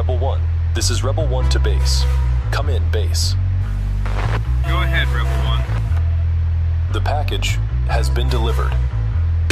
Rebel 1. This is Rebel 1 to base. Come in, base. Go ahead, Rebel 1. The package has been delivered.